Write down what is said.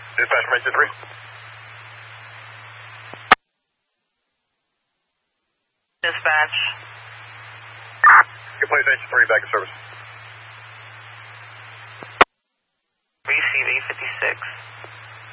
Dispatch from 823. Dispatch. Complete 823, back in service. Receive 856.